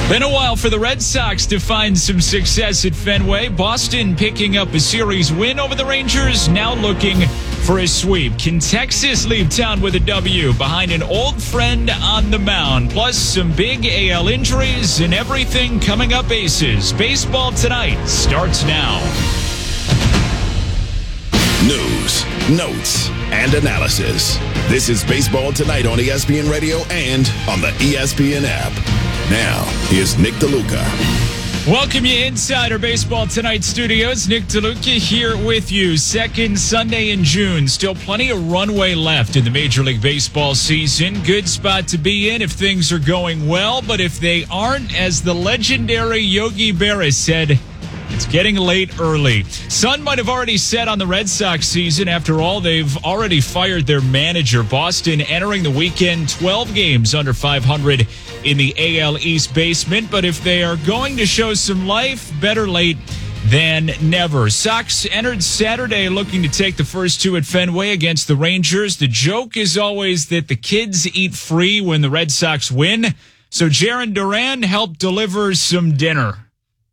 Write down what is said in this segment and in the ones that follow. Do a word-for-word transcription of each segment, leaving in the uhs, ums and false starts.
Been a while for the Red Sox to find some success at Fenway. Boston picking up a series win over the Rangers, now looking for a sweep. Can Texas leave town with a W behind an old friend on the mound? Plus some big A L injuries and everything coming up aces. Baseball Tonight starts now. News, notes, and analysis. This is Baseball Tonight on E S P N Radio and on the E S P N app. Now, here's Nick DeLuca. Welcome you inside our Baseball Tonight studios. Nick DeLuca here with you. Second Sunday in June. Still plenty of runway left in the Major League Baseball season. Good spot to be in if things are going well. But if they aren't, as the legendary Yogi Berra said, it's getting late early. Sun might have already set on the Red Sox season. After all, they've already fired their manager. Boston entering the weekend twelve games under five hundred in the A L East basement. But if they are going to show some life, better late than never. Sox entered Saturday looking to take the first two at Fenway against the Rangers. The joke is always that the kids eat free when the Red Sox win. So Jarren Duran helped deliver some dinner.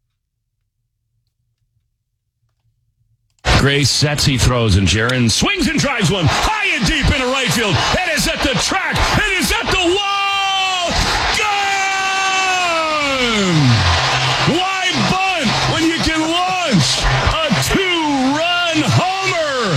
Gray sets, he throws, and Jarren swings and drives one high and deep into right field. It is at the track. It is at the wall. Gone! Why bunt when you can launch a two-run homer?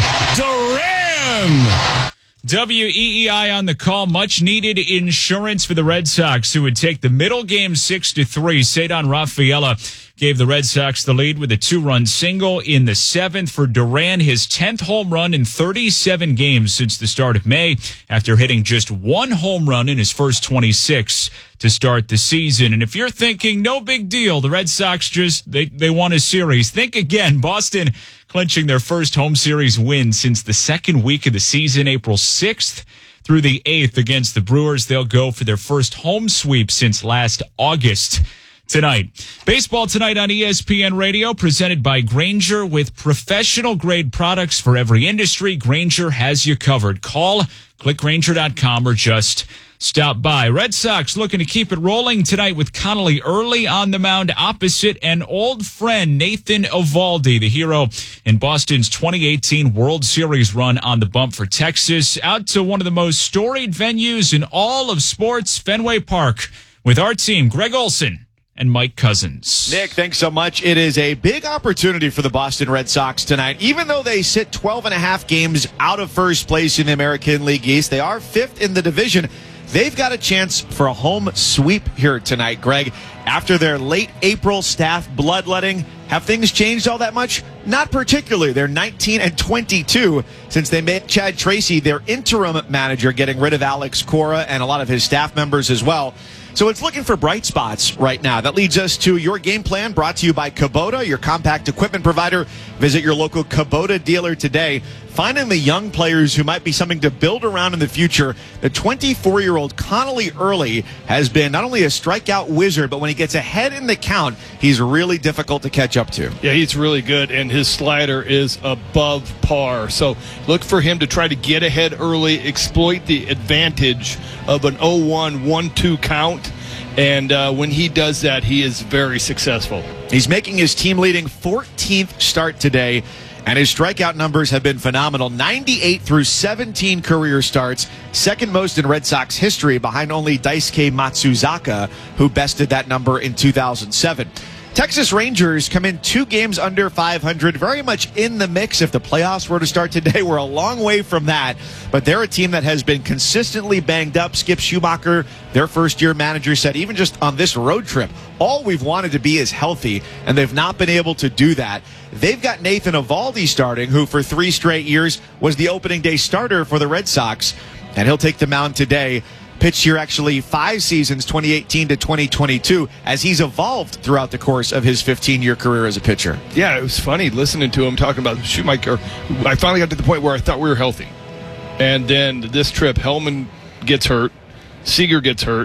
Duran! W E E I on the call. Much needed insurance for the Red Sox, who would take the middle game six to three. Ceddanne Rafaela gave the Red Sox the lead with a two-run single in the seventh. For Duran, his tenth home run in thirty-seven games since the start of May, after hitting just one home run in his first twenty-six to start the season. And if you're thinking, no big deal, the Red Sox just, they, they won a series, think again. Boston clinching their first home series win since the second week of the season, April sixth through the eighth against the Brewers. They'll go for their first home sweep since last August. Tonight, Baseball Tonight on E S P N Radio, presented by Grainger. With professional grade products for every industry, Grainger has you covered. Call, click Grainger dot com, or just stop by. Red Sox looking to keep it rolling tonight with Connolly early on the mound opposite an old friend, Nathan Eovaldi, the hero in Boston's twenty eighteen World Series run on the bump for Texas. Out to one of the most storied venues in all of sports, Fenway Park, with our team, Greg Olson and Mike Cousins. Nick, thanks so much. It is a big opportunity for the Boston Red Sox tonight. Even though they sit twelve and a half games out of first place in the American League East, they are fifth in the division. They've got a chance for a home sweep here tonight, Greg. After their late April staff bloodletting, have things changed all that much? Not particularly. They're nineteen and twenty-two since they made Chad Tracy their interim manager, getting rid of Alex Cora and a lot of his staff members as well. So it's looking for bright spots right now. That leads us to your game plan, brought to you by Kubota, your compact equipment provider. Visit your local Kubota dealer today. Finding the young players who might be something to build around in the future. The twenty-four-year-old Connolly Early has been not only a strikeout wizard, but when he gets ahead in the count, he's really difficult to catch up to. Yeah, he's really good, and his slider is above par. So look for him to try to get ahead early, exploit the advantage of an oh one, one two count. And uh, when he does that, he is very successful. He's making his team-leading fourteenth start today, and his strikeout numbers have been phenomenal. ninety-eight through seventeen career starts, second most in Red Sox history, behind only Daisuke Matsuzaka, who bested that number in two thousand seven. Texas Rangers come in two games under five hundred, very much in the mix. If the playoffs were to start today, we're a long way from that. But they're a team that has been consistently banged up. Skip Schumacher, their first-year manager, said even just on this road trip, all we've wanted to be is healthy, and they've not been able to do that. They've got Nathan Eovaldi starting, who for three straight years was the opening day starter for the Red Sox, and he'll take the mound today. Pitched here actually five seasons, twenty eighteen to twenty twenty-two, as he's evolved throughout the course of his fifteen-year career as a pitcher. Yeah, it was funny listening to him talking about Schumacher. I finally got to the point where I thought we were healthy. And then this trip, Hellman gets hurt, Seager gets hurt,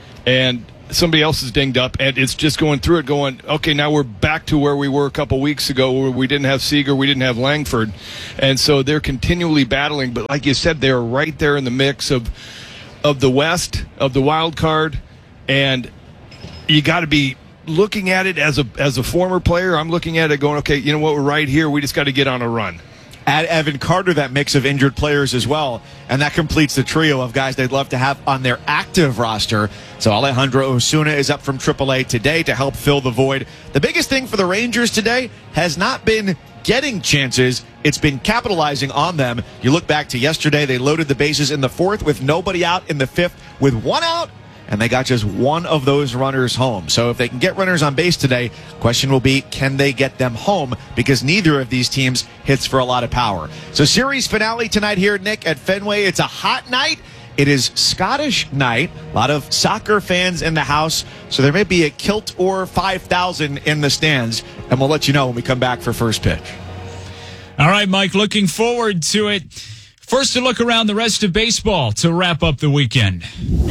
and somebody else is dinged up, and it's just going through it going, okay, now we're back to where we were a couple weeks ago where we didn't have Seager, we didn't have Langford. And so they're continually battling. But like you said, they're right there in the mix of of the West, of the wild card, and you got to be looking at it as a as a former player. I'm looking at it going, okay, you know what? We're right here. We just got to get on a run. Add Evan Carter, that mix of injured players as well, and that completes the trio of guys they'd love to have on their active roster. So Alejandro Osuna is up from triple A today to help fill the void. The biggest thing for the Rangers today has not been getting chances, it's been capitalizing on them. You look back to yesterday, they loaded the bases in the fourth with nobody out, in the fifth with one out, and they got just one of those runners home. So if they can get runners on base today, question will be, can they get them home? Because neither of these teams hits for a lot of power. So series finale tonight here, Nick, at Fenway. It's a hot night. It is Scottish night. A lot of soccer fans in the house. So there may be a kilt or five thousand in the stands. And we'll let you know when we come back for first pitch. All right, Mike, looking forward to it. First, a look around the rest of baseball to wrap up the weekend.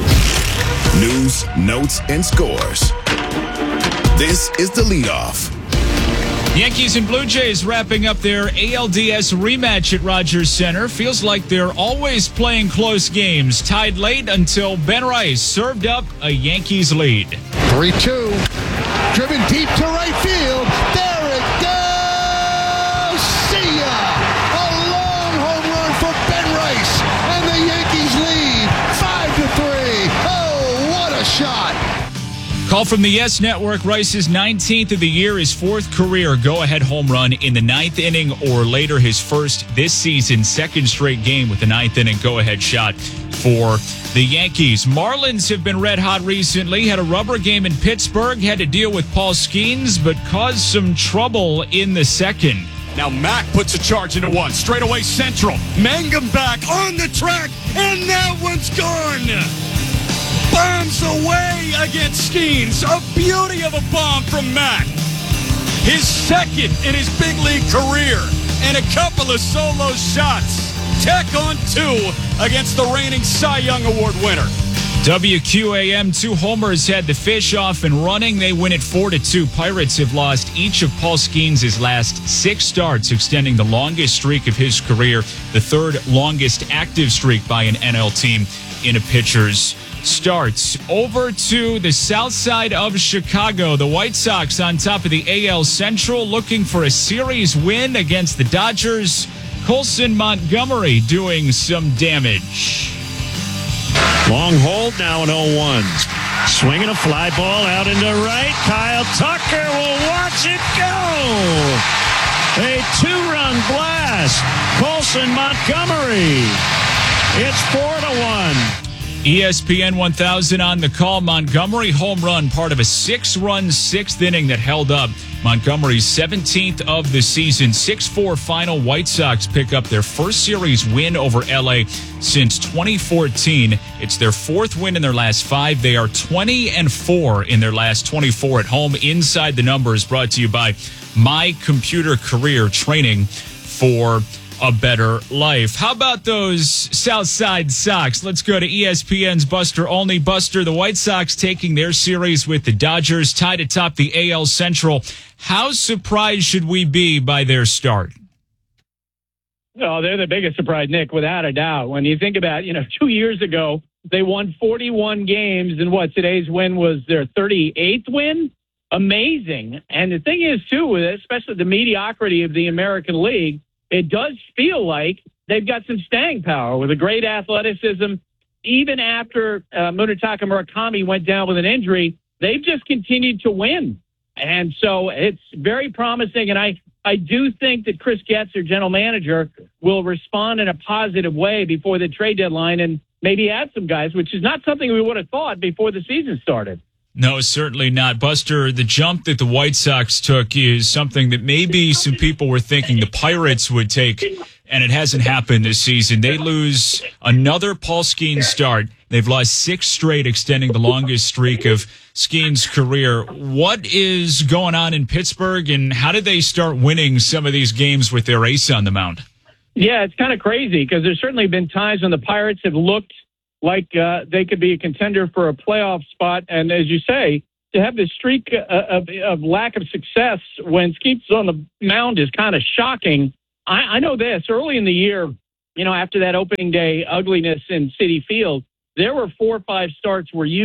News, notes, and scores. This is the leadoff. Yankees and Blue Jays wrapping up their A L D S rematch at Rogers Center. Feels like they're always playing close games. Tied late until Ben Rice served up a Yankees lead. three two. Driven deep to right field. There it goes. See ya. A long home run for Ben Rice. And the Yankees lead five to three. Oh, what a shot. Call from the Yes Network. Rice's nineteenth of the year, his fourth career go-ahead home run in the ninth inning or later, his first this season, second straight game with the ninth inning go-ahead shot for the Yankees. Marlins have been red hot recently. Had a rubber game in Pittsburgh, had to deal with Paul Skeens, but caused some trouble in the second. Now Mack puts a charge into one. Straight away central. Mangum back on the track, and that one's gone. Bombs away against Skeens. A beauty of a bomb from Mack. His second in his big league career. And a couple of solo shots. Tech on two against the reigning Cy Young Award winner. W Q A M, two homers had the fish off and running. They win it four to two. Pirates have lost each of Paul Skeens' last six starts, extending the longest streak of his career, the third longest active streak by an N L team in a pitcher's starts. Over to the south side of Chicago. The White Sox on top of the A L Central, looking for a series win against the Dodgers. Colson Montgomery doing some damage. Long hold now in oh one. Swinging a fly ball out into right. Kyle Tucker will watch it go. A two-run blast. Colson Montgomery. It's four to one. E S P N one thousand on the call. Montgomery home run, part of a six-run sixth inning that held up. Montgomery's seventeenth of the season. six four final. White Sox pick up their first series win over L A since twenty fourteen. It's their fourth win in their last five. They are twenty and four in their last twenty-four at home. Inside the Numbers, brought to you by My Computer Career, training for a better life. How about those Southside Sox? Let's go to E S P N's Buster Olney. Buster, the White Sox taking their series with the Dodgers, tied atop the A L Central. How surprised should we be by their start? Oh, they're the biggest surprise, Nick, without a doubt. When you think about, you know, two years ago, they won forty-one games, and what, today's win was their thirty-eighth win? Amazing. And the thing is, too, especially the mediocrity of the American League, it does feel like they've got some staying power with a great athleticism. Even after uh, Munetaka Murakami went down with an injury, they've just continued to win. And so it's very promising. And I, I do think that Chris Getz, their general manager, will respond in a positive way before the trade deadline and maybe add some guys, which is not something we would have thought before the season started. No, certainly not. Buster, the jump that the White Sox took is something that maybe some people were thinking the Pirates would take, and it hasn't happened this season. They lose another Paul Skeens start. They've lost six straight, extending the longest streak of Skeens' career. What is going on in Pittsburgh, and how did they start winning some of these games with their ace on the mound? Yeah, it's kind of crazy because there's certainly been times when the Pirates have looked like uh, they could be a contender for a playoff spot. And as you say, to have this streak uh, of, of lack of success when Skeens on the mound is kind of shocking. I, I know this, early in the year, you know, after that opening day ugliness in Citi Field, there were four or five starts where you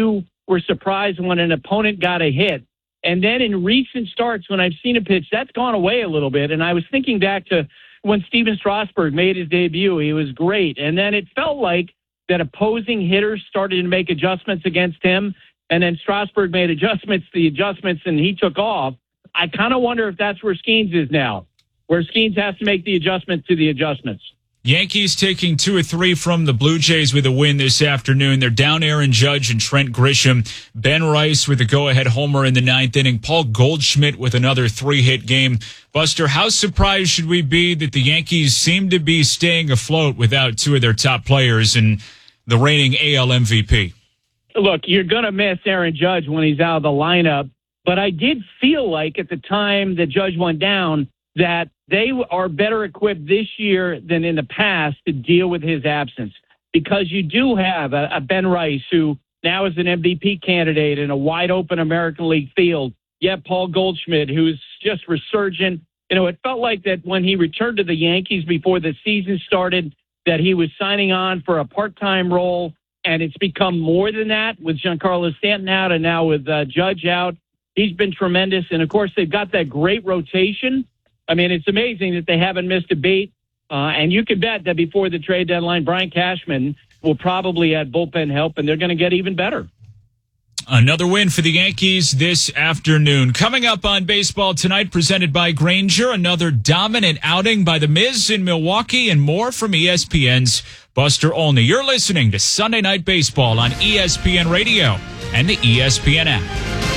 were surprised when an opponent got a hit. And then in recent starts, when I've seen a pitch, that's gone away a little bit. And I was thinking back to when Steven Strasburg made his debut. He was great. And then it felt like that opposing hitters started to make adjustments against him. And then Strasburg made adjustments, the adjustments, and he took off. I kind of wonder if that's where Skeens is now, where Skeens has to make the adjustment to the adjustments. Yankees taking two or three from the Blue Jays with a win this afternoon. They're down Aaron Judge and Trent Grisham. Ben Rice with a go-ahead homer in the ninth inning. Paul Goldschmidt with another three-hit game. Buster, how surprised should we be that the Yankees seem to be staying afloat without two of their top players and the reigning A L M V P? Look, you're going to miss Aaron Judge when he's out of the lineup, but I did feel like at the time that Judge went down that they are better equipped this year than in the past to deal with his absence, because you do have a, a Ben Rice who now is an M V P candidate in a wide open American League field. You have Paul Goldschmidt, who's just resurgent. You know, it felt like that when he returned to the Yankees before the season started, that he was signing on for a part-time role, and it's become more than that with Giancarlo Stanton out and now with uh, Judge out. He's been tremendous, and of course they've got that great rotation. I mean, it's amazing that they haven't missed a beat. Uh, and you can bet that before the trade deadline, Brian Cashman will probably add bullpen help, and they're going to get even better. Another win for the Yankees this afternoon. Coming up on Baseball Tonight, presented by Grainger, another dominant outing by the Miz in Milwaukee, and more from E S P N's Buster Olney. You're listening to Sunday Night Baseball on E S P N Radio and the E S P N app.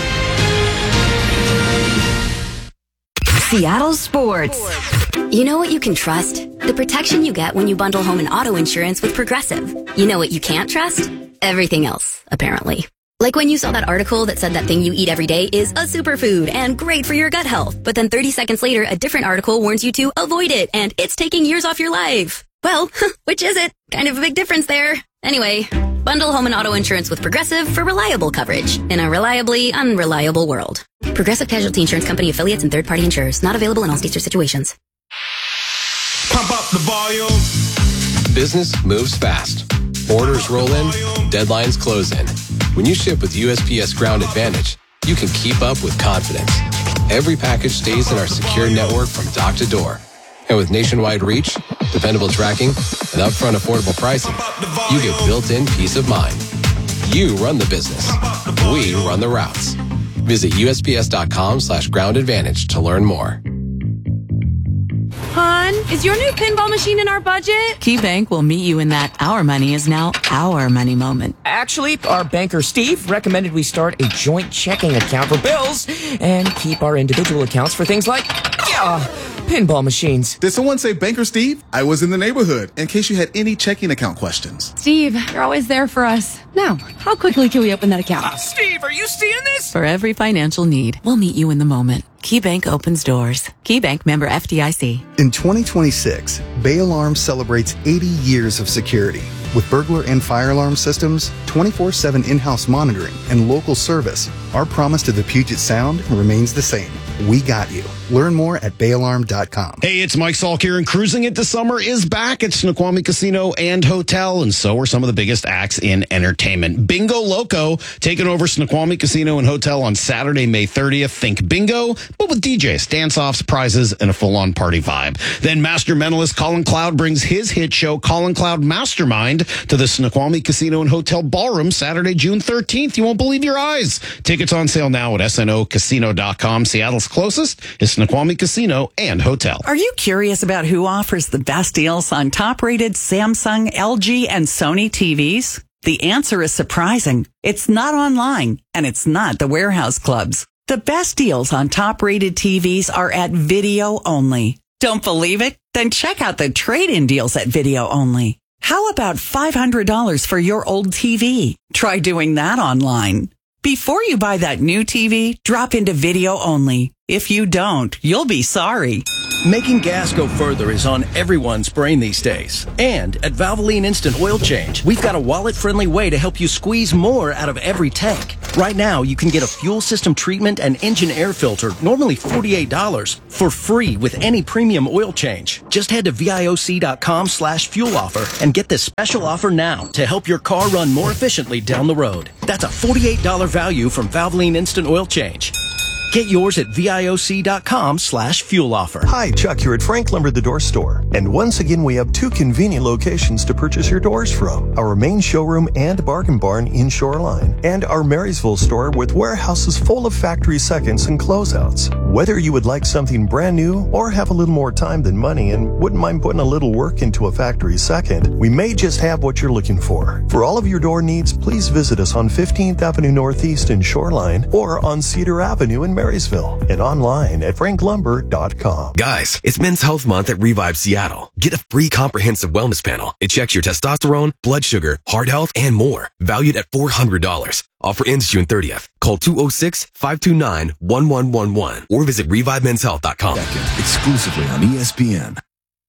Seattle Sports. You know what you can trust? The protection you get when you bundle home and auto insurance with Progressive. You know what you can't trust? Everything else, apparently. Like when you saw that article that said that thing you eat every day is a superfood and great for your gut health. But then thirty seconds later, a different article warns you to avoid it and it's taking years off your life. Well, which is it? Kind of a big difference there. Anyway, bundle home and auto insurance with Progressive for reliable coverage in a reliably unreliable world. Progressive Casualty Insurance Company affiliates and third-party insurers. Not available in all states or situations. Pump up the volume. Business moves fast. Orders roll in. Deadlines close in. When you ship with U S P S Ground Advantage, you can keep up with confidence. Every package stays in our secure network from dock to door. And with nationwide reach, dependable tracking, and upfront affordable pricing, you get built-in peace of mind. You run the business. We run the routes. Visit USPS.com slash ground advantage to learn more. Hon, is your new pinball machine in our budget? KeyBank will meet you in that our money is now our money moment. Actually, our banker Steve recommended we start a joint checking account for bills and keep our individual accounts for things like, yeah, pinball machines. Did someone say Banker Steve? I was in the neighborhood in case you had any checking account questions. Steve, you're always there for us. Now, how quickly can we open that account? Uh, Steve, are you seeing this? For every financial need, we'll meet you in the moment. KeyBank opens doors. KeyBank, member F D I C. In twenty twenty-six, Bay Alarm celebrates eighty years of security. With burglar and fire alarm systems, twenty-four seven in-house monitoring, and local service, our promise to the Puget Sound remains the same. We got you. Learn more at bay alarm dot com. Hey, it's Mike Salk here, and Cruising Into Summer is back at Snoqualmie Casino and Hotel, and so are some of the biggest acts in entertainment. Bingo Loco taking over Snoqualmie Casino and Hotel on Saturday, May thirtieth. Think bingo, but with D Js, dance-offs, prizes, and a full-on party vibe. Then Master Mentalist Colin Cloud brings his hit show, Colin Cloud Mastermind, to the Snoqualmie Casino and Hotel Ballroom Saturday, June thirteenth. You won't believe your eyes. Tickets on sale now at S N O casino dot com. Seattle's closest is Snoqualmie Casino and Hotel. Are you curious about who offers the best deals on top-rated Samsung, L G, and Sony T Vs? The answer is surprising. It's not online, and it's not the warehouse clubs. The best deals on top-rated T Vs are at Video Only. Don't believe it? Then check out the trade-in deals at Video Only. How about five hundred dollars for your old T V? Try doing that online. Before you buy that new T V, drop into Video Only. If you don't, you'll be sorry. Making gas go further is on everyone's brain these days. And at Valvoline Instant Oil Change, we've got a wallet-friendly way to help you squeeze more out of every tank. Right now, you can get a fuel system treatment and engine air filter, normally forty-eight dollars, for free with any premium oil change. Just head to vioc.com slash fuel offer and get this special offer now to help your car run more efficiently down the road. That's a forty-eight dollars value from Valvoline Instant Oil Change. Get yours at vioc.com slash fuel offer. Hi, Chuck here at Frank Lumber the Door Store. And once again, we have two convenient locations to purchase your doors from. Our main showroom and bargain barn in Shoreline. And our Marysville store with warehouses full of factory seconds and closeouts. Whether you would like something brand new or have a little more time than money and wouldn't mind putting a little work into a factory second, we may just have what you're looking for. For all of your door needs, please visit us on fifteenth Avenue Northeast in Shoreline or on Cedar Avenue in Marysville and online at frank lumber dot com. Guys, it's Men's Health Month at Revive Seattle. Get a free comprehensive wellness panel. It checks your testosterone, blood sugar, heart health, and more. Valued at four hundred dollars. Offer ends June thirtieth. Call two oh six, five two nine, one one one one or visit revive men's health dot com. Exclusively on E S P N.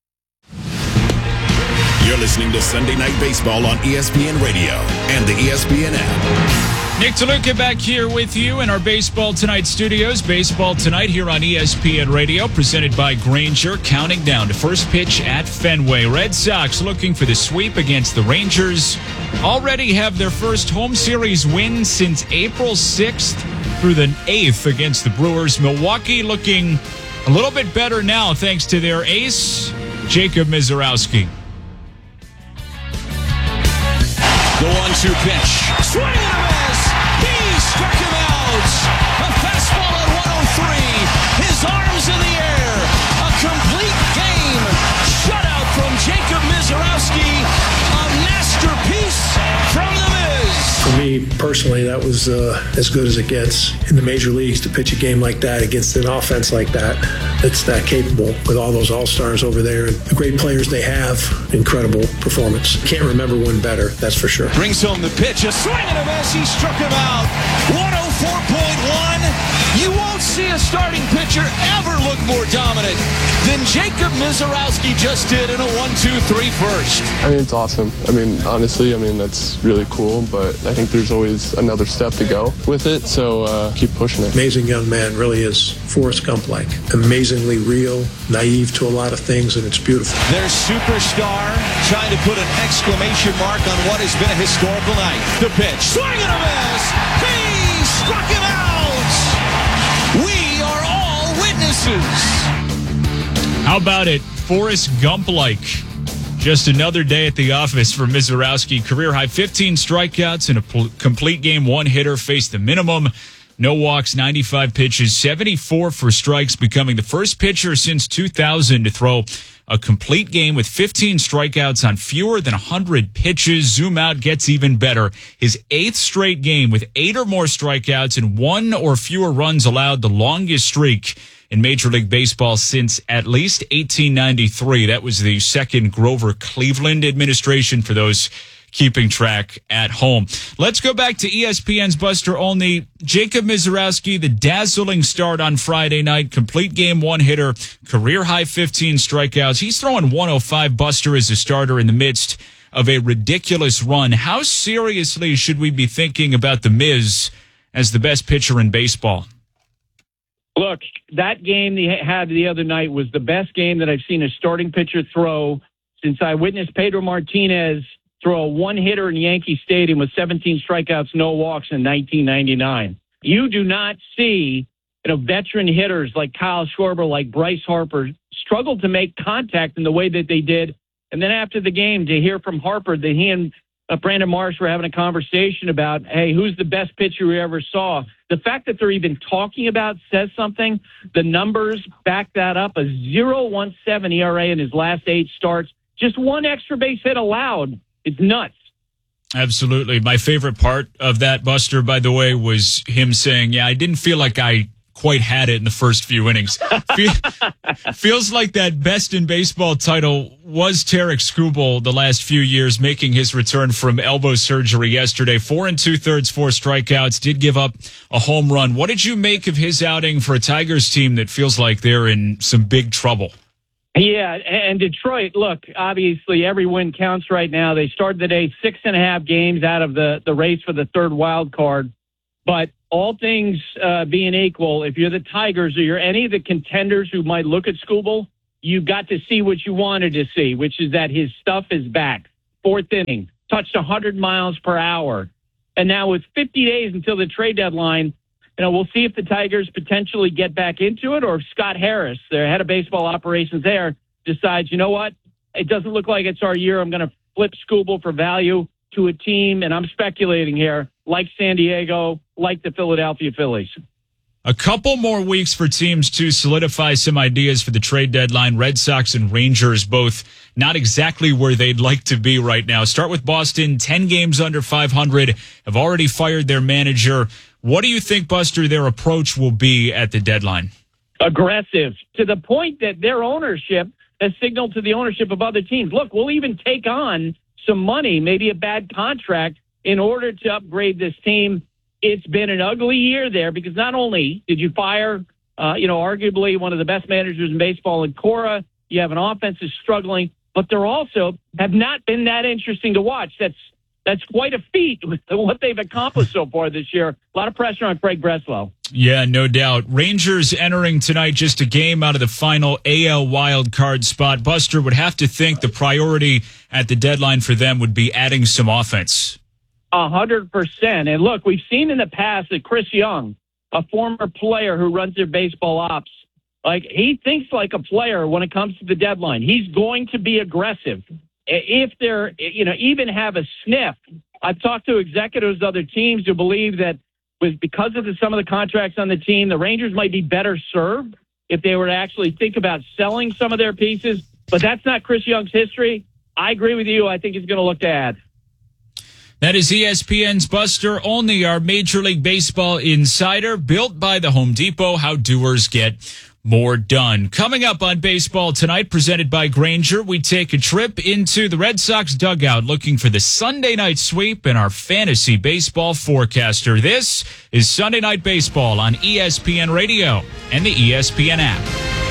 You're listening to Sunday Night Baseball on E S P N Radio and the E S P N app. Nick DeLuca back here with you in our Baseball Tonight studios. Baseball Tonight here on E S P N Radio, presented by Grainger, counting down to first pitch at Fenway. Red Sox looking for the sweep against the Rangers. Already have their first home series win since April sixth through the eighth against the Brewers. Milwaukee looking a little bit better now thanks to their ace, Jacob Misiorowski. The one two pitch. Swing and a miss. He struck him out. A fastball at one oh three. His arms in the air. A complete game. Shutout from Jacob Misiorowski. A masterpiece from the Miz. For me personally, that was uh, as good as it gets in the major leagues to pitch a game like that against an offense like that. It's that capable with all those all-stars over there and the great players they have. Incredible performance. Can't remember one better, that's for sure. Brings home the pitch. A swing and a miss. He struck him out. one oh four point one. You won't see a starting pitcher ever look more dominant than Jacob Misiorowski just did in a one two three first. I mean, it's awesome. I mean, honestly, I mean, that's really cool, but I think there's always another step to go with it, so uh, keep pushing it. Amazing young man, really is Forrest Gump-like. Amazingly real, naive to a lot of things, and it's beautiful. Their superstar trying to put an exclamation mark on what has been a historical night. The pitch. Swing and a miss. He struck him out. We are all witnesses. How about it? Forrest Gump-like. Just another day at the office for Misiorowski. Career high fifteen strikeouts in a pl- complete game. One hitter faced the minimum. No walks, ninety-five pitches, seventy-four for strikes, becoming the first pitcher since two thousand to throw a complete game with fifteen strikeouts on fewer than one hundred pitches. Zoom out gets even better. His eighth straight game with eight or more strikeouts and one or fewer runs allowed, the longest streak in Major League Baseball since at least eighteen ninety-three. That was the second Grover Cleveland administration for those keeping track at home. Let's go back to E S P N's Buster Olney. Jacob Misiorowski, the dazzling start on Friday night, complete game, one hitter, career high fifteen strikeouts. He's throwing one oh five, Buster, as a starter in the midst of a ridiculous run. How seriously should we be thinking about the Miz as the best pitcher in baseball? Look, that game they had the other night was the best game that I've seen a starting pitcher throw since I witnessed Pedro Martinez throw a one-hitter in Yankee Stadium with seventeen strikeouts, no walks in nineteen ninety-nine. You do not see, you know, veteran hitters like Kyle Schwarber, like Bryce Harper, struggle to make contact in the way that they did. And then after the game, to hear from Harper that he and uh, Brandon Marsh were having a conversation about, hey, who's the best pitcher we ever saw? The fact that they're even talking about says something. The numbers back that up. A oh point one seven E R A in his last eight starts. Just one extra base hit allowed. It's nuts. Absolutely. My favorite part of that, Buster, by the way, was him saying, yeah, I didn't feel like I quite had it in the first few innings. Fe- feels like that best in baseball title was Tarek Skubal the last few years, making his return from elbow surgery yesterday. Four and two thirds, four strikeouts, did give up a home run. What did you make of his outing for a Tigers team that feels like they're in some big trouble? Yeah, and Detroit, look, obviously every win counts right now. They started the day six and a half games out of the, the race for the third wild card. But all things uh, being equal, if you're the Tigers or you're any of the contenders who might look at Skubal, you got to see what you wanted to see, which is that his stuff is back. Fourth inning, touched one hundred miles per hour. And now with fifty days until the trade deadline, you know, we'll see if the Tigers potentially get back into it or if Scott Harris, their head of baseball operations there, decides, you know what, it doesn't look like it's our year. I'm going to flip Skubal for value to a team, and I'm speculating here, like San Diego, like the Philadelphia Phillies. A couple more weeks for teams to solidify some ideas for the trade deadline. Red Sox and Rangers both not exactly where they'd like to be right now. Start with Boston, ten games under five hundred, have already fired their manager. What do you think, Buster, their approach will be at the deadline? Aggressive, to the point that their ownership has signaled to the ownership of other teams, look, we'll even take on some money, maybe a bad contract, in order to upgrade this team. It's been an ugly year there because not only did you fire, uh, you know, arguably one of the best managers in baseball in Cora, you have an offense that's struggling, but they're also have not been that interesting to watch. That's That's quite a feat with what they've accomplished so far this year. A lot of pressure on Craig Breslow. Yeah, no doubt. Rangers entering tonight just a game out of the final A L wild card spot. Buster would have to think the priority at the deadline for them would be adding some offense. A hundred percent. And look, we've seen in the past that Chris Young, a former player who runs their baseball ops, like he thinks like a player when it comes to the deadline. He's going to be aggressive. If they're, you know, even have a sniff. I've talked to executives of other teams who believe that with because of the, some of the contracts on the team, the Rangers might be better served if they were to actually think about selling some of their pieces. But that's not Chris Young's history. I agree with you. I think he's going to look to add. That is E S P N's Buster Olney, our Major League Baseball insider, built by the Home Depot. How doers get more done. Coming up on Baseball Tonight, presented by Grainger, we take a trip into the Red Sox dugout looking for the Sunday night sweep and our fantasy baseball forecaster. This is Sunday Night Baseball on E S P N Radio and the E S P N app.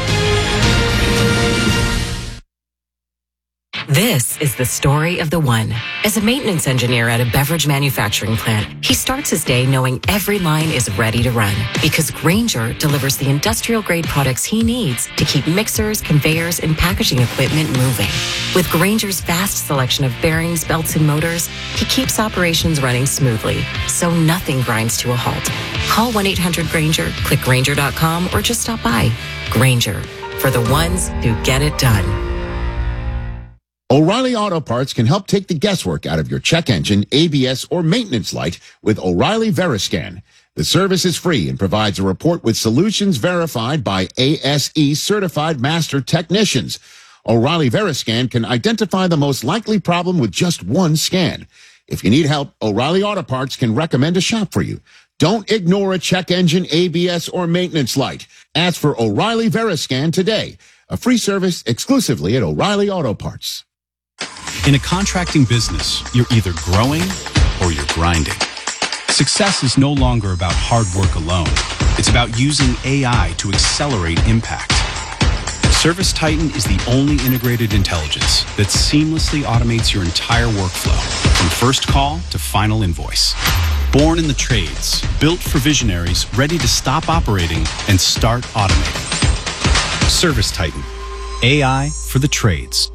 This is the story of the one. As a maintenance engineer at a beverage manufacturing plant, he starts his day knowing every line is ready to run because Grainger delivers the industrial-grade products he needs to keep mixers, conveyors, and packaging equipment moving. With Grainger's vast selection of bearings, belts, and motors, he keeps operations running smoothly, so nothing grinds to a halt. Call one eight hundred Grainger, click Grainger dot com, or just stop by. Grainger, for the ones who get it done. O'Reilly Auto Parts can help take the guesswork out of your check engine, A B S, or maintenance light with O'Reilly Veriscan. The service is free and provides a report with solutions verified by A S E certified master technicians. O'Reilly Veriscan can identify the most likely problem with just one scan. If you need help, O'Reilly Auto Parts can recommend a shop for you. Don't ignore a check engine, A B S, or maintenance light. Ask for O'Reilly Veriscan today. A free service exclusively at O'Reilly Auto Parts. In a contracting business, you're either growing or you're grinding. Success is no longer about hard work alone. It's about using A I to accelerate impact. ServiceTitan is the only integrated intelligence that seamlessly automates your entire workflow, from first call to final invoice. Born in the trades, built for visionaries ready to stop operating and start automating. ServiceTitan, A I for the trades.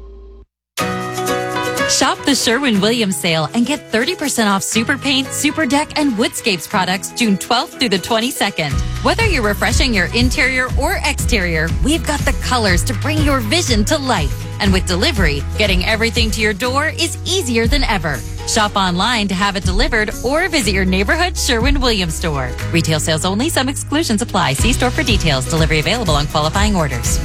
Shop the Sherwin-Williams sale and get thirty percent off Super Paint, Super Deck, and Woodscapes products June twelfth through the twenty-second. Whether you're refreshing your interior or exterior, we've got the colors to bring your vision to life. And with delivery, getting everything to your door is easier than ever. Shop online to have it delivered or visit your neighborhood Sherwin-Williams store. Retail sales only. Some exclusions apply. See store for details. Delivery available on qualifying orders.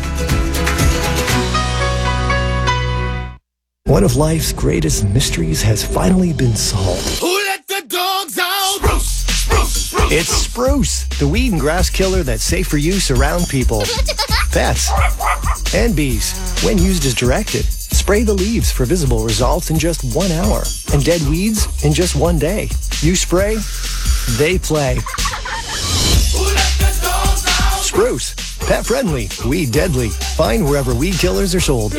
One of life's greatest mysteries has finally been solved. Who let the dogs out? Spruce, spruce, spruce. It's Spruce, the weed and grass killer that's safe for use around people, pets, and bees. When used as directed, spray the leaves for visible results in just one hour and dead weeds in just one day. You spray, they play. Spruce, pet friendly, weed deadly. Find wherever weed killers are sold.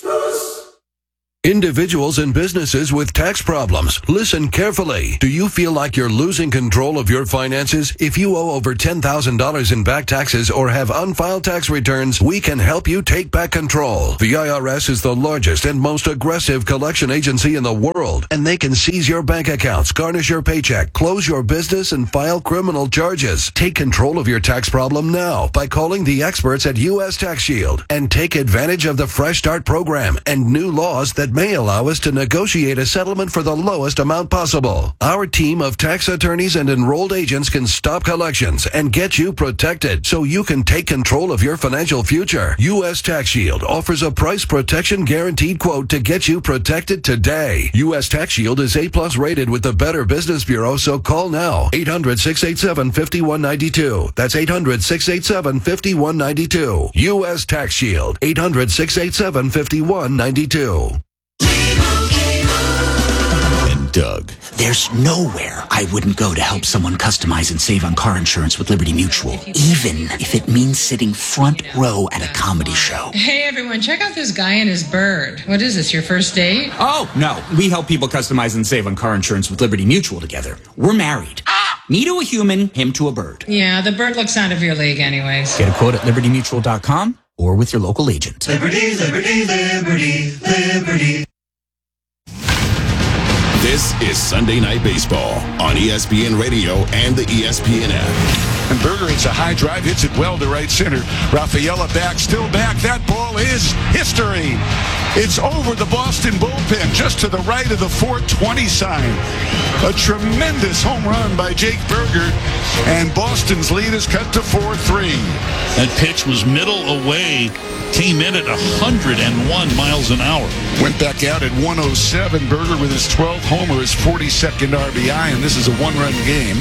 Individuals and businesses with tax problems, listen carefully. Do you feel like you're losing control of your finances? If you owe over ten thousand dollars in back taxes or have unfiled tax returns, we can help you take back control. The I R S is the largest and most aggressive collection agency in the world, and they can seize your bank accounts, garnish your paycheck, close your business, and file criminal charges. Take control of your tax problem now by calling the experts at U S Tax Shield and take advantage of the Fresh Start program and new laws that may allow us to negotiate a settlement for the lowest amount possible. Our team of tax attorneys and enrolled agents can stop collections and get you protected so you can take control of your financial future. U S Tax Shield offers a price protection guaranteed quote to get you protected today. U S Tax Shield is A plus rated with the Better Business Bureau, so call now. eight hundred, six eight seven, five one nine two. That's eight hundred, six eight seven, five one nine two. U S Tax Shield. eight hundred, six eight seven, five one nine two. And Doug. There's nowhere I wouldn't go to help someone customize and save on car insurance with Liberty Mutual, even if it means sitting front row at a comedy show. Hey everyone, check out this guy and his bird. What is this, your first date? Oh, no. We help people customize and save on car insurance with Liberty Mutual together. We're married. Me to a human, him to a bird. Yeah, the bird looks out of your league anyways. Get a quote at liberty mutual dot com or with your local agent. Liberty, liberty, liberty, liberty. This is Sunday Night Baseball on E S P N Radio and the E S P N app. And Berger hits a high drive, hits it well to right center. Rafaela back, still back. That ball is history. It's over the Boston bullpen, just to the right of the four twenty sign. A tremendous home run by Jake Berger, and Boston's lead is cut to four three. That pitch was middle away, came in at one hundred one miles an hour. Went back out at one oh seven. Berger with his twelfth homer, his forty-second R B I, and this is a one-run game.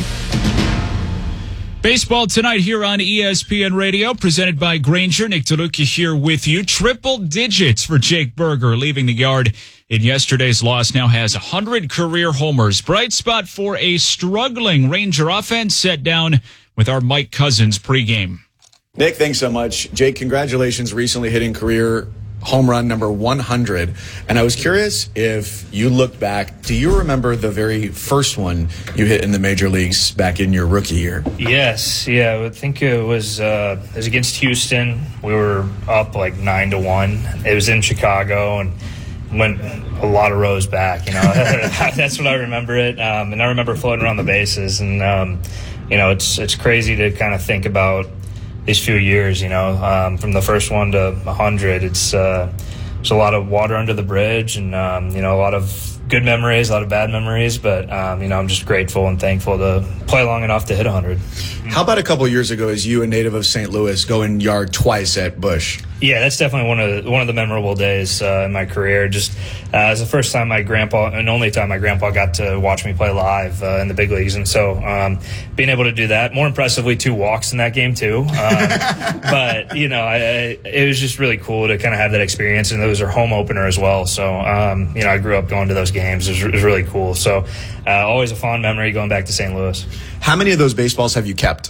Baseball tonight here on E S P N Radio, presented by Grainger. Nick DeLuca here with you. Triple digits for Jake Berger, leaving the yard in yesterday's loss. Now has one hundred career homers. Bright spot for a struggling Ranger offense, set down with our Mike Cousins pregame. Nick, thanks so much. Jake, congratulations recently hitting career home run number one hundred. And I was curious if you looked back, do you remember the very first one you hit in the major leagues back in your rookie year? Yes, yeah, I think it was uh, it was against Houston. We were up like nine to one. It was in Chicago and went a lot of rows back. You know, that's what I remember it. Um, and I remember floating around the bases. And um, you know, it's it's crazy to kind of think about these few years, you know, um, from the first one to one hundred. It's uh, there's a lot of water under the bridge, and um, you know, a lot of good memories, a lot of bad memories, but um, you know, I'm just grateful and thankful to play long enough to hit one hundred. How about a couple years ago, as you, a native of Saint Louis, going yard twice at Busch? Yeah, that's definitely one of the, one of the memorable days uh, in my career. Just uh, it was the first time my grandpa, and only time my grandpa got to watch me play live uh, in the big leagues, and so um, being able to do that, more impressively, two walks in that game too. Um, but you know, I, I, it was just really cool to kind of have that experience, and it was our home opener as well. So um, you know, I grew up going to those games. It was, it was really cool. So uh, always a fond memory going back to Saint Louis. How many of those baseballs have you kept?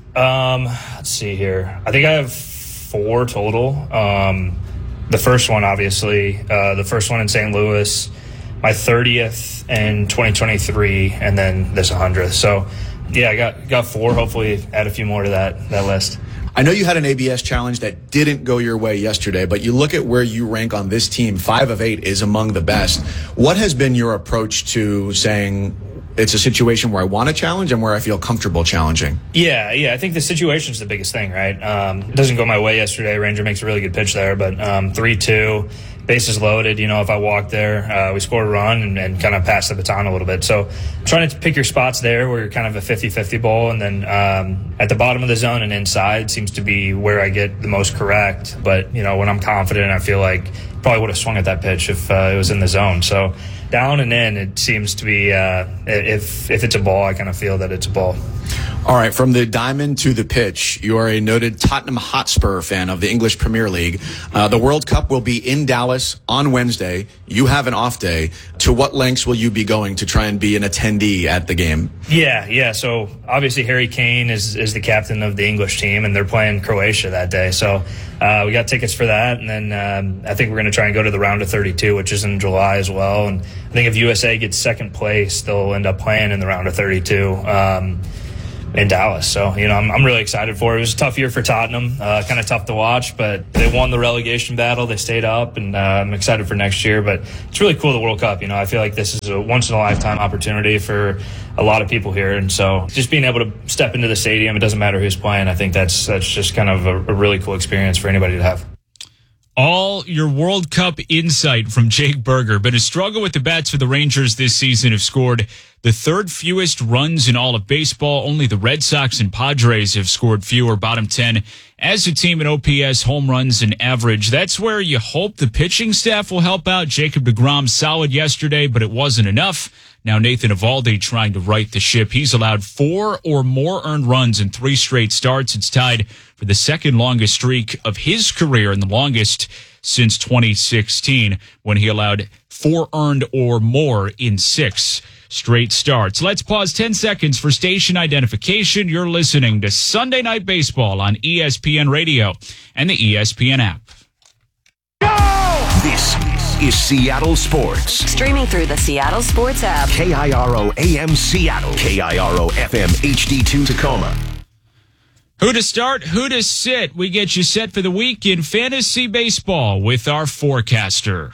Um, let's see here. I think I have four total. Um, the first one, obviously, uh, the first one in Saint Louis, my thirtieth in twenty twenty-three, and then this one hundredth. So, yeah, I got got four. Hopefully, add a few more to that that list. I know you had an A B S challenge that didn't go your way yesterday, but you look at where you rank on this team. Five of eight is among the best. What has been your approach to saying, it's a situation where I want to challenge and where I feel comfortable challenging? Yeah, yeah. I think the situation's the biggest thing, right? Um, it doesn't go my way yesterday. Ranger makes a really good pitch there, but um, three two, bases loaded. You know, if I walk there, uh, we score a run and, and kind of pass the baton a little bit. So trying to pick your spots there where you're kind of a fifty-fifty ball, and then um, at the bottom of the zone and inside seems to be where I get the most correct. But, you know, when I'm confident, I feel like probably would have swung at that pitch if uh, it was in the zone. So down and in, it seems to be, uh, if if it's a ball, I kind of feel that it's a ball. All right, from the diamond to the pitch, you are a noted Tottenham Hotspur fan of the English Premier League. Uh, the World Cup will be in Dallas on Wednesday. You have an off day. To what lengths will you be going to try and be an attendee at the game? Yeah, yeah. So obviously Harry Kane is, is the captain of the English team, and they're playing Croatia that day. So uh, we got tickets for that, and then um, I think we're going to try and go to the round of thirty-two, which is in July as well. And I think if U S A gets second place, they'll end up playing in the round of thirty-two. Um, in Dallas. So, you know, I'm, I'm really excited for it. It was a tough year for Tottenham, uh, kind of tough to watch, but they won the relegation battle. They stayed up, and uh, I'm excited for next year. But it's really cool, the World Cup. You know, I feel like this is a once-in-a-lifetime opportunity for a lot of people here. And so just being able to step into the stadium, it doesn't matter who's playing, I think that's, that's just kind of a, a really cool experience for anybody to have. All your World Cup insight from Jake Berger. Been a struggle with the bats for the Rangers this season. Have scored the third fewest runs in all of baseball. Only the Red Sox and Padres have scored fewer, bottom ten as a team in O P S, home runs, and average. That's where you hope the pitching staff will help out. Jacob deGrom solid yesterday, but it wasn't enough. Now Nathan Eovaldi trying to right the ship. He's allowed four or more earned runs in three straight starts. It's tied for the second longest streak of his career and the longest since twenty sixteen when he allowed four earned or more in six straight starts. Let's pause ten seconds for station identification. You're listening to Sunday Night Baseball on E S P N Radio and the E S P N app. This is Seattle Sports. Streaming through the Seattle Sports app. K I R O A M Seattle. K I R O F M H D two Tacoma. Who to start, who to sit. We get you set for the week in fantasy baseball with our forecaster.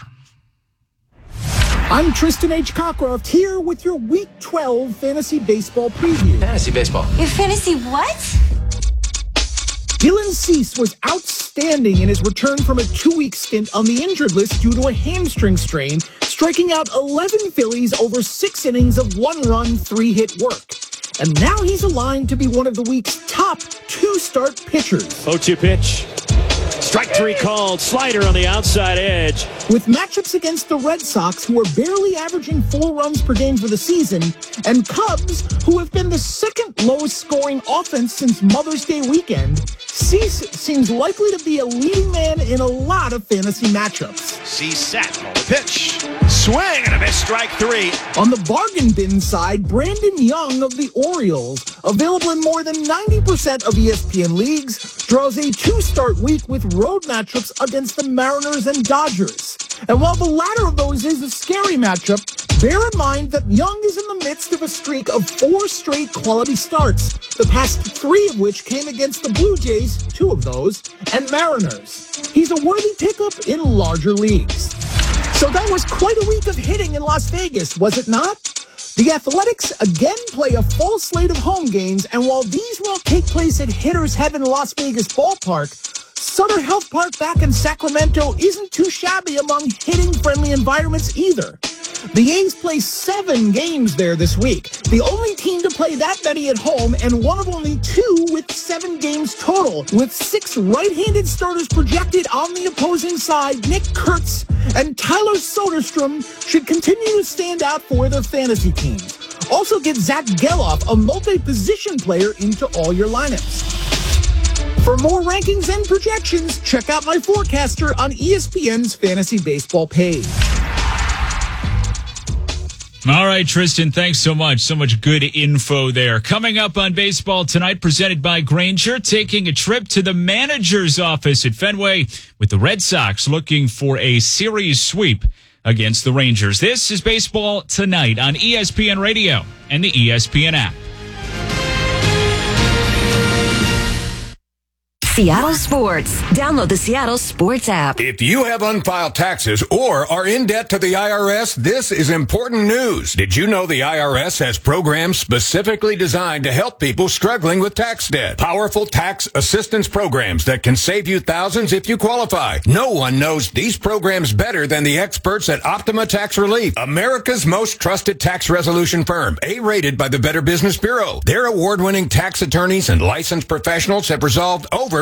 I'm Tristan H. Cockcroft here with your Week twelve Fantasy Baseball preview. Fantasy Baseball. Your fantasy what? Dylan Cease was outstanding in his return from a two-week stint on the injured list due to a hamstring strain, striking out eleven Phillies over six innings of one-run, three-hit work. And now he's aligned to be one of the week's top two-start pitchers. oh two pitch. Strike three called. Slider on the outside edge. With matchups against the Red Sox, who are barely averaging four runs per game for the season, and Cubs, who have been the second lowest scoring offense since Mother's Day weekend, Cease seems likely to be a leading man in a lot of fantasy matchups. Cease set on the pitch. Swing and a miss. Strike three. On the bargain bin side, Brandon Young of the Orioles, available in more than ninety percent of E S P N leagues, draws a two-start week with road matchups against the Mariners and Dodgers. And while the latter of those is a scary matchup, bear in mind that Young is in the midst of a streak of four straight quality starts, the past three of which came against the Blue Jays, two of those, and Mariners. He's a worthy pickup in larger leagues. So that was quite a week of hitting in Las Vegas, was it not? The Athletics again play a full slate of home games, and while these won't take place at Hitter's Heaven Las Vegas Ballpark, Sutter Health Park back in Sacramento isn't too shabby among hitting-friendly environments either. The A's play seven games there this week, the only team to play that many at home, and one of only two with seven games total. With six right-handed starters projected on the opposing side, Nick Kurtz and Tyler Soderstrom should continue to stand out for their fantasy teams. Also get Zach Geloff, a multi-position player, into all your lineups. For more rankings and projections, check out my forecaster on E S P N's Fantasy Baseball page. All right, Tristan, thanks so much. So much good info there. Coming up on Baseball Tonight, presented by Grainger, taking a trip to the manager's office at Fenway with the Red Sox looking for a series sweep against the Rangers. This is Baseball Tonight on E S P N Radio and the E S P N app. Seattle Sports. Download the Seattle Sports app. If you have unfiled taxes or are in debt to the I R S, this is important news. Did you know the I R S has programs specifically designed to help people struggling with tax debt? Powerful tax assistance programs that can save you thousands if you qualify. No one knows these programs better than the experts at Optima Tax Relief, America's most trusted tax resolution firm, A-rated by the Better Business Bureau. Their award-winning tax attorneys and licensed professionals have resolved over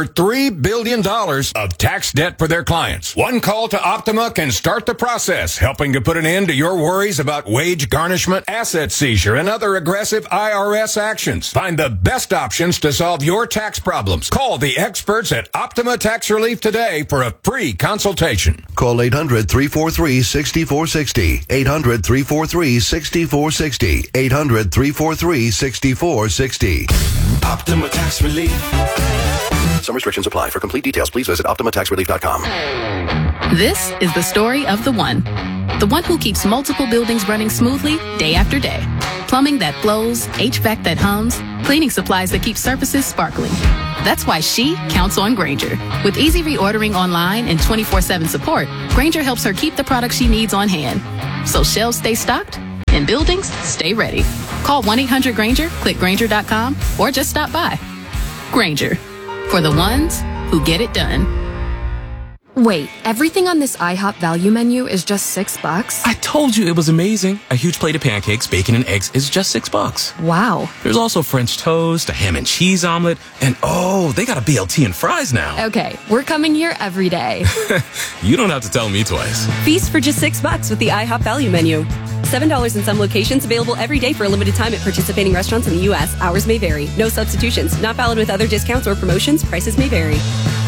three billion dollars of tax debt for their clients. One call to Optima can start the process, helping to put an end to your worries about wage garnishment, asset seizure, and other aggressive I R S actions. Find the best options to solve your tax problems. Call the experts at Optima Tax Relief today for a free consultation. Call eight hundred, three four three, six four six zero. eight hundred, three four three, six four six zero. eight hundred, three four three, six four six zero. Optima Tax Relief. Some restrictions apply. For complete details, please visit optima tax relief dot com. This is the story of the one. The one who keeps multiple buildings running smoothly day after day. Plumbing that flows, H V A C that hums, cleaning supplies that keep surfaces sparkling. That's why she counts on Grainger. With easy reordering online and twenty-four seven support, Grainger helps her keep the products she needs on hand. So shelves stay stocked and buildings stay ready. Call one eight hundred Grainger, click Grainger dot com, or just stop by. Grainger, for the ones who get it done. Wait, everything on this IHOP value menu is just six bucks? I told you it was amazing. A huge plate of pancakes, bacon, and eggs is just six bucks. Wow. There's also French toast, a ham and cheese omelet, and oh, they got a B L T and fries now. Okay, we're coming here every day. You don't have to tell me twice. Feast for just six bucks with the IHOP value menu. seven dollars in some locations, available every day for a limited time at participating restaurants in the U S. Hours may vary. No substitutions. Not valid with other discounts or promotions. Prices may vary.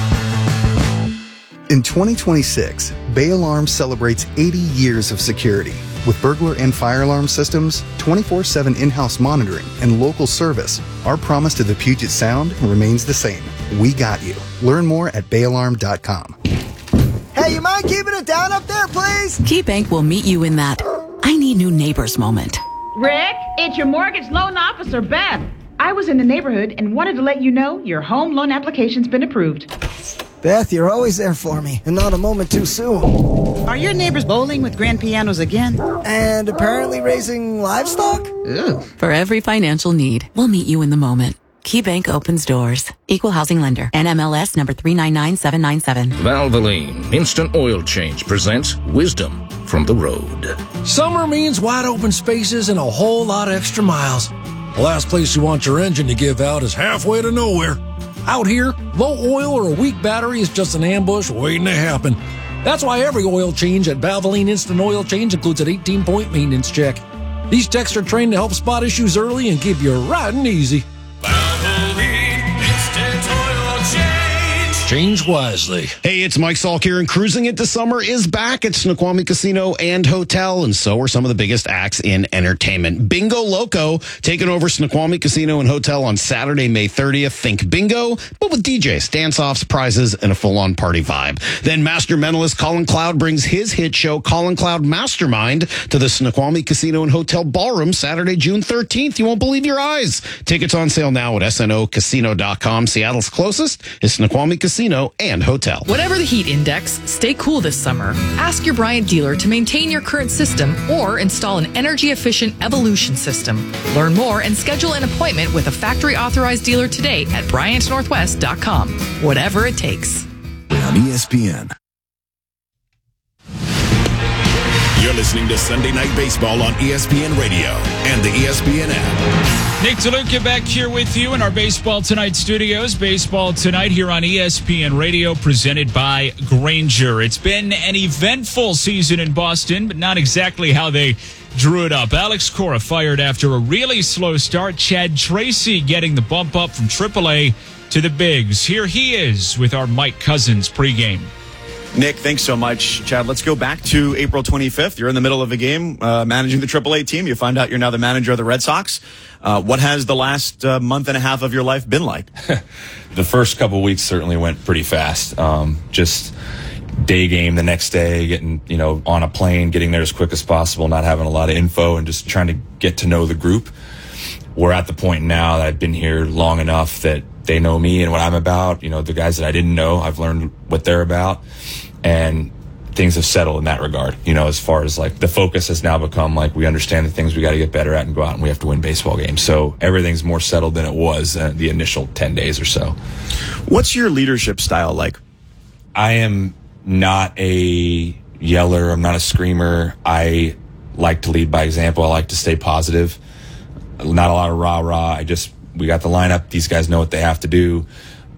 In twenty twenty-six, Bay Alarm celebrates eighty years of security. With burglar and fire alarm systems, twenty-four seven in-house monitoring, and local service, our promise to the Puget Sound remains the same. We got you. Learn more at bay alarm dot com. Hey, you mind keeping it down up there, please? KeyBank will meet you in that I need new neighbors moment. Rick, it's your mortgage loan officer, Beth. I was in the neighborhood and wanted to let you know your home loan application's been approved. Beth, you're always there for me, and not a moment too soon. Are your neighbors bowling with grand pianos again? And apparently raising livestock? Ew. For every financial need, we'll meet you in the moment. KeyBank opens doors. Equal housing lender. N M L S number three nine nine seven nine seven. Valvoline Instant Oil Change presents Wisdom from the Road. Summer means wide open spaces and a whole lot of extra miles. The last place you want your engine to give out is halfway to nowhere. Out here, low oil or a weak battery is just an ambush waiting to happen. That's why every oil change at Valvoline Instant Oil Change includes an eighteen-point maintenance check. These techs are trained to help spot issues early and keep you riding easy. Valvoline Instant Oil Change. Change wisely. Hey, it's Mike Salk here, and cruising into summer is back at Snoqualmie Casino and Hotel, and so are some of the biggest acts in entertainment. Bingo Loco taking over Snoqualmie Casino and Hotel on Saturday, May thirtieth. Think bingo, but with D Js, dance-offs, prizes, and a full-on party vibe. Then master mentalist Colin Cloud brings his hit show, Colin Cloud Mastermind, to the Snoqualmie Casino and Hotel Ballroom Saturday, June thirteenth. You won't believe your eyes. Tickets on sale now at S N O casino dot com. Seattle's closest is Snoqualmie Casino and Hotel. Whatever the heat index, stay cool this summer. Ask your Bryant dealer to maintain your current system or install an energy-efficient Evolution system. Learn more and schedule an appointment with a factory-authorized dealer today at Bryant Northwest dot com. Whatever it takes. On E S P N. You're listening to Sunday Night Baseball on E S P N Radio and the E S P N app. Nick DeLuca back here with you in our Baseball Tonight studios. Baseball Tonight here on E S P N Radio, presented by Grainger. It's been an eventful season in Boston, but not exactly how they drew it up. Alex Cora fired after a really slow start. Chad Tracy getting the bump up from triple A to the bigs. Here he is with our Mike Cousins pregame. Nick, thanks so much. Chad, let's go back to April twenty-fifth. You're in the middle of a game uh, managing the triple A team. You find out you're now the manager of the Red Sox. Uh, what has the last uh, month and a half of your life been like? The first couple of weeks certainly went pretty fast. Um, just day game the next day, getting, you know, on a plane, getting there as quick as possible, not having a lot of info, and just trying to get to know the group. We're at the point now that I've been here long enough that they know me and what I'm about. You know, the guys that I didn't know, I've learned what they're about, and things have settled in that regard. You know, as far as like the focus has now become like we understand the things we got to get better at and go out and we have to win baseball games. So everything's more settled than it was uh, the initial ten days or so. What's your leadership style like? I am not a yeller. I'm not a screamer. I like to lead by example. I like to stay positive. Not a lot of rah-rah. I just, we got the lineup. These guys know what they have to do.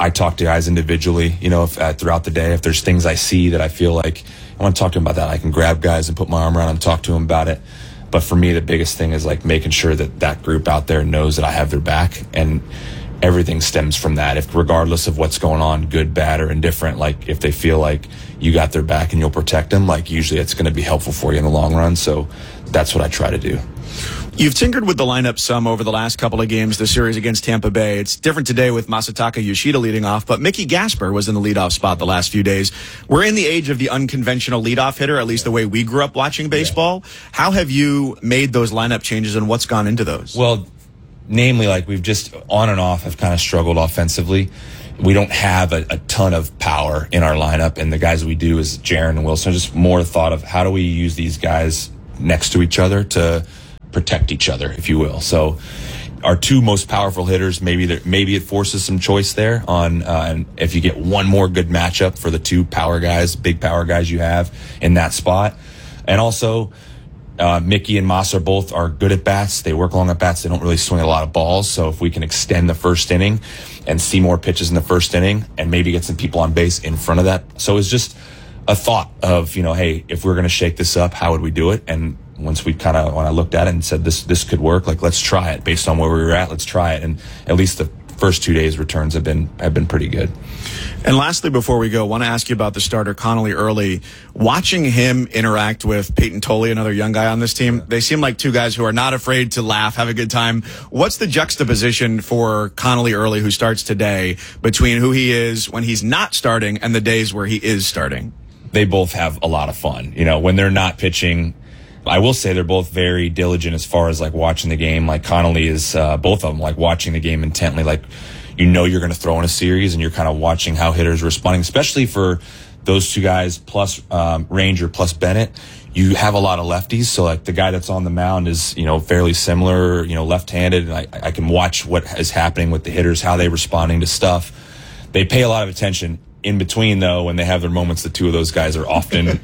I talk to guys individually, you know, if, uh, throughout the day. If there's things I see that I feel like I want to talk to them about that, I can grab guys and put my arm around them and talk to them about it. But for me, the biggest thing is like making sure that that group out there knows that I have their back, and everything stems from that. If regardless of what's going on, good, bad, or indifferent, like if they feel like you got their back and you'll protect them, like usually it's going to be helpful for you in the long run. So that's what I try to do. You've tinkered with the lineup some over the last couple of games, the series against Tampa Bay. It's different today with Masataka Yoshida leading off, but Mickey Gasper was in the leadoff spot the last few days. We're in the age of the unconventional leadoff hitter, at least the way we grew up watching baseball. Yeah. How have you made those lineup changes, and what's gone into those? Well, namely, like we've just on and off have kind of struggled offensively. We don't have a, a ton of power in our lineup, and the guys we do is Jaron and Wilson. Just more thought of how do we use these guys next to each other to protect each other, if you will. So our two most powerful hitters, maybe there, maybe it forces some choice there on, uh, and if you get one more good matchup for the two power guys, big power guys you have in that spot. And also, uh, Mickey and Moss are both are good at bats. They work long at bats. They don't really swing a lot of balls. So if we can extend the first inning and see more pitches in the first inning and maybe get some people on base in front of that. So it's just a thought of, you know, hey, if we're going to shake this up, how would we do it? And once we kind of, when I looked at it and said this this could work, like let's try it based on where we were at, let's try it. And at least the first two days returns have been have been pretty good. And lastly, before we go, I want to ask you about the starter Connolly Early. Watching him interact with Peyton Tolley, another young guy on this team, they seem like two guys who are not afraid to laugh, have a good time. What's the juxtaposition for Connolly Early, who starts today, between who he is when he's not starting and the days where he is starting? They both have a lot of fun. You know, when they're not pitching, I will say they're both very diligent as far as like watching the game. Like Connolly is, uh, both of them, like watching the game intently. Like, you know, you're going to throw in a series and you're kind of watching how hitters are responding, especially for those two guys plus, um, Ranger plus Bennett. You have a lot of lefties. So like the guy that's on the mound is, you know, fairly similar, you know, left-handed. And I, I can watch what is happening with the hitters, how they're responding to stuff. They pay a lot of attention. In between, though, when they have their moments, the two of those guys are often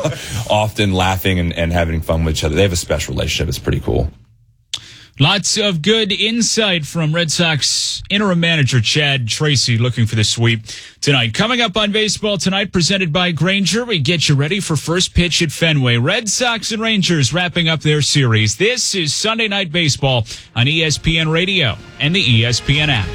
often laughing and, and having fun with each other. They have a special relationship. It's pretty cool. Lots of good insight from Red Sox interim manager Chad Tracy, looking for the sweep tonight. Coming up on Baseball Tonight, presented by Grainger, we get you ready for first pitch at Fenway. Red Sox and Rangers wrapping up their series. This is Sunday Night Baseball on E S P N Radio and the E S P N app.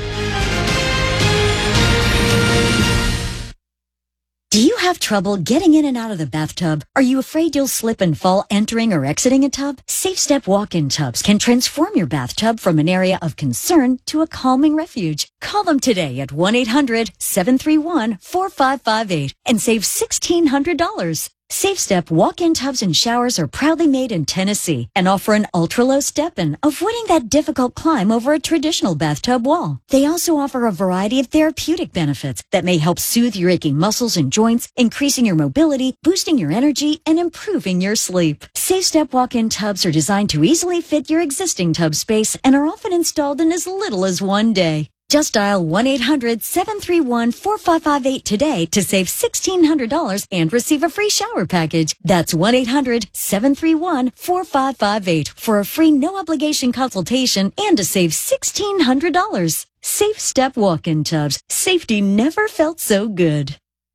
Do you have trouble getting in and out of the bathtub? Are you afraid you'll slip and fall entering or exiting a tub? Safe Step walk-in tubs can transform your bathtub from an area of concern to a calming refuge. Call them today at one eight hundred seven three one four five five eight and save sixteen hundred dollars. Safe Step walk-in tubs and showers are proudly made in Tennessee and offer an ultra-low step-in, avoiding that difficult climb over a traditional bathtub wall. They also offer a variety of therapeutic benefits that may help soothe your aching muscles and joints, increasing your mobility, boosting your energy, and improving your sleep. Safe Step walk-in tubs are designed to easily fit your existing tub space and are often installed in as little as one day. Just dial one eight hundred seven three one four five five eight today to save sixteen hundred dollars and receive a free shower package. That's one eight hundred seven three one four five five eight for a free no-obligation consultation and to save sixteen hundred dollars. Safe Step walk-in tubs. Safety never felt so good.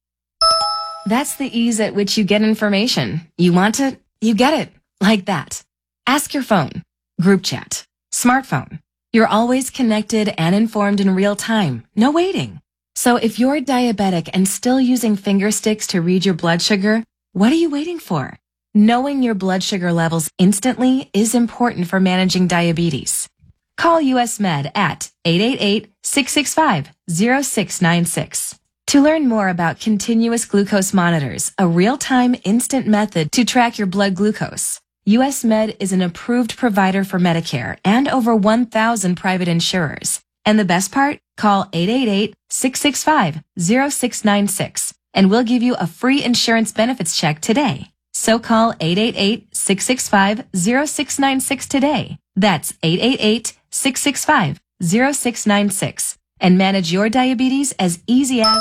That's the ease at which you get information. You want it, you get it. Like that. Ask your phone. Group chat. Smartphone. You're always connected and informed in real time. No waiting. So if you're diabetic and still using finger sticks to read your blood sugar, what are you waiting for? Knowing your blood sugar levels instantly is important for managing diabetes. Call U S Med at eight eight eight, six six five, zero six nine six. To learn more about continuous glucose monitors, a real-time instant method to track your blood glucose, U S Med is an approved provider for Medicare and over one thousand private insurers. And the best part? Call eight eight eight, six six five, zero six nine six and we'll give you a free insurance benefits check today. So call eight eight eight, six six five, zero six nine six today. That's eight eight eight, six six five, zero six nine six and manage your diabetes as easy as...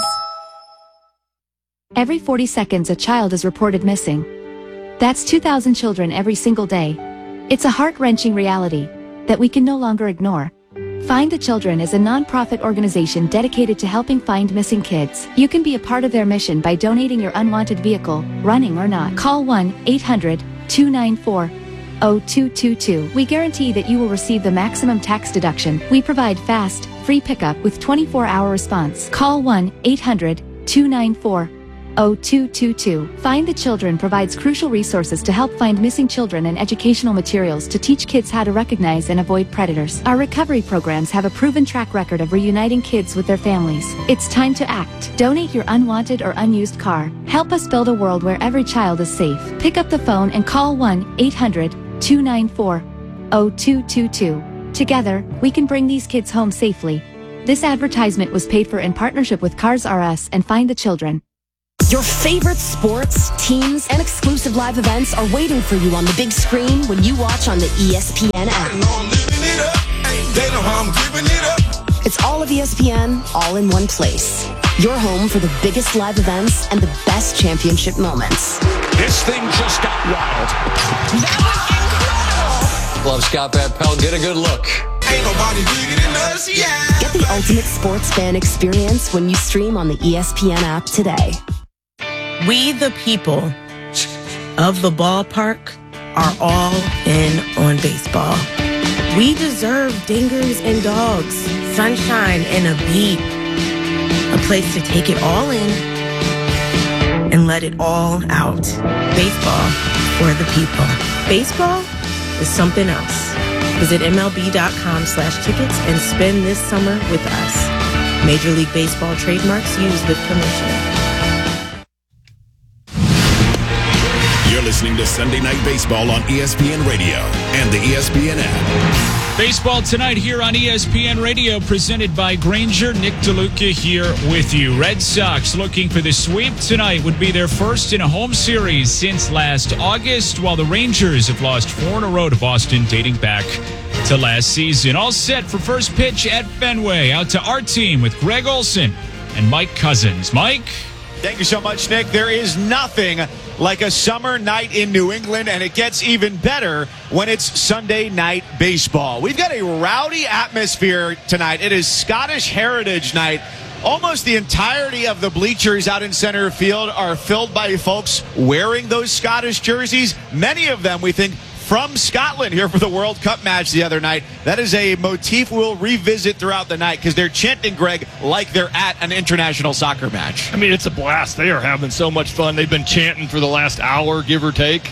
Every forty seconds, a child is reported missing. That's two thousand children every single day. It's a heart-wrenching reality that we can no longer ignore. Find the Children is a nonprofit organization dedicated to helping find missing kids. You can be a part of their mission by donating your unwanted vehicle, running or not. Call one eight hundred two nine four zero two two two. We guarantee that you will receive the maximum tax deduction. We provide fast, free pickup with twenty-four hour response. Call one eight hundred two nine four zero two two two. Find the Children provides crucial resources to help find missing children and educational materials to teach kids how to recognize and avoid predators. Our recovery programs have a proven track record of reuniting kids with their families. It's time to act. Donate your unwanted or unused car. Help us build a world where every child is safe. Pick up the phone and call one eight hundred two nine four zero two two two. Together, we can bring these kids home safely. This advertisement was paid for in partnership with Cars R Us and Find the Children. Your favorite sports, teams, and exclusive live events are waiting for you on the big screen when you watch on the E S P N app. It's all of E S P N, all in one place. Your home for the biggest live events and the best championship moments. This thing just got wild. That was incredible. Love Scott Van Pelt. Get a good look. Ain't nobody bigger than us, yeah. Get the ultimate sports fan experience when you stream on the E S P N app today. We, the people of the ballpark, are all in on baseball. We deserve dingers and dogs, sunshine and a beat, a place to take it all in and let it all out. Baseball for the people. Baseball is something else. Visit MLB.com slash tickets and spend this summer with us. Major League Baseball trademarks used with permission. You're listening to Sunday Night Baseball on E S P N Radio and the E S P N app. Baseball tonight here on E S P N Radio, presented by Grainger. Nick DeLuca here with you. Red Sox looking for the sweep tonight. Would be their first in a home series since last August, while the Rangers have lost four in a row to Boston dating back to last season. All set for first pitch at Fenway. Out to our team with Greg Olson and Mike Cousins. Mike? Thank you so much, Nick. There is nothing like a summer night in New England, and it gets even better when it's Sunday Night Baseball. We've got a rowdy atmosphere tonight. It is Scottish Heritage Night. Almost the entirety of the bleachers out in center field are filled by folks wearing those Scottish jerseys. Many of them, we think, from Scotland here for the World Cup match the other night. That is a motif we'll revisit throughout the night because they're chanting, Greg, like they're at an international soccer match. I mean, it's a blast. They are having so much fun. They've been chanting for the last hour, give or take.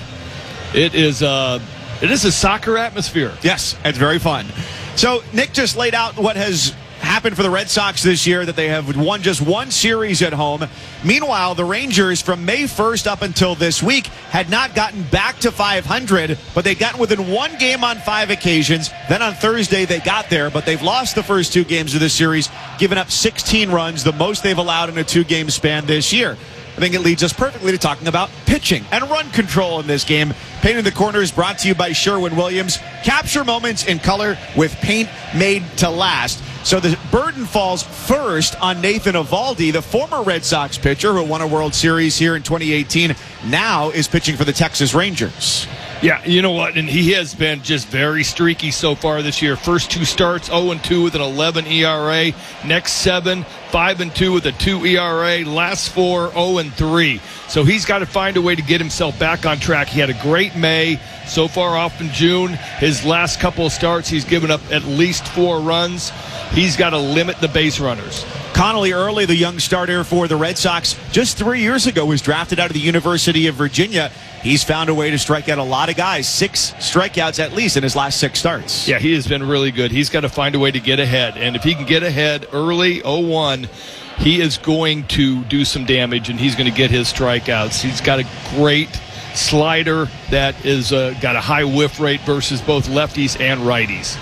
It is, uh, it is a soccer atmosphere. Yes, it's very fun. So Nick just laid out what has happened for the Red Sox this year, that they have won just one series at home. Meanwhile, the Rangers from May first up until this week had not gotten back to five hundred, but they'd gotten within one game on five occasions. Then on Thursday they got there, but they've lost the first two games of this series, giving up sixteen runs, the most they've allowed in a two-game span this year. I think it leads us perfectly to talking about pitching and run control in this game. Painting the Corners brought to you by Sherwin-Williams. Capture moments in color with paint made to last. So the burden falls first on Nathan Eovaldi, the former Red Sox pitcher who won a World Series here in twenty eighteen, now is pitching for the Texas Rangers. Yeah, you know what? And he has been just very streaky so far this year. First two starts, oh and two with an eleven E R A. Next seven, five and two with a two E R A. Last four, oh and three. So he's got to find a way to get himself back on track. He had a great May. So far off in June, his last couple of starts, he's given up at least four runs. He's got to limit the base runners. Connolly Early, the young starter for the Red Sox, just three years ago was drafted out of the University of Virginia. He's found a way to strike out a lot of guys. Six strikeouts at least in his last six starts. Yeah, he has been really good. He's got to find a way to get ahead. And if he can get ahead early, oh one, he is going to do some damage, and he's going to get his strikeouts. He's got a great slider that is uh, got a high whiff rate versus both lefties and righties.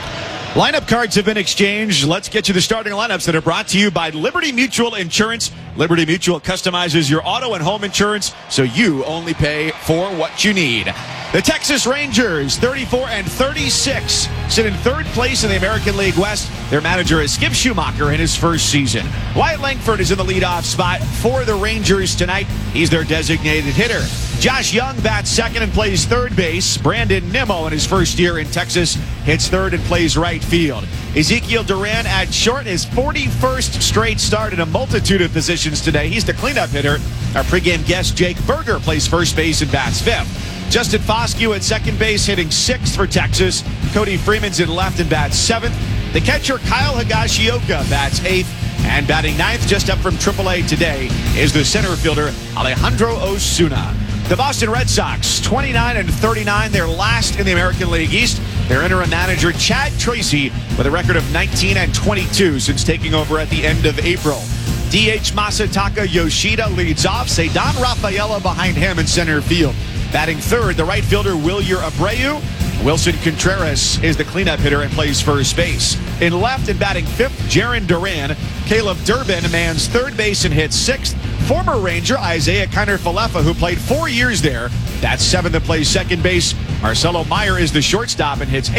Lineup cards have been exchanged. Let's get you the starting lineups that are brought to you by Liberty Mutual Insurance. Liberty Mutual customizes your auto and home insurance so you only pay for what you need. The Texas Rangers, thirty-four and thirty-six, sit in third place in the American League West. Their manager is Skip Schumacher in his first season. Wyatt Langford is in the leadoff spot for the Rangers tonight. He's their designated hitter. Josh Young bats second and plays third base. Brandon Nimmo, in his first year in Texas, hits third and plays right field. Ezekiel Duran at short, his forty-first straight start in a multitude of positions today. He's the cleanup hitter. Our pregame guest, Jake Berger, plays first base and bats fifth. Justin Foscue at second base, hitting sixth for Texas. Cody Freeman's in left and bats seventh. The catcher, Kyle Higashioka, bats eighth. And batting ninth, just up from triple A today, is the center fielder, Alejandro Osuna. The Boston Red Sox, twenty-nine and thirty-nine. They're last in the American League East. Their interim manager, Chad Tracy, with a record of nineteen and twenty-two since taking over at the end of April. D H Masataka Yoshida leads off. Ceddanne Rafaela behind him in center field. Batting third, the right fielder, Wilyer Abreu. Wilson Contreras is the cleanup hitter and plays first base. In left and batting fifth, Jarren Duran. Caleb Durbin mans third base and hits sixth. Former Ranger Isaiah Kiner-Falefa, who played four years there, that's seventh and plays second base. Marcelo Meyer is the shortstop and hits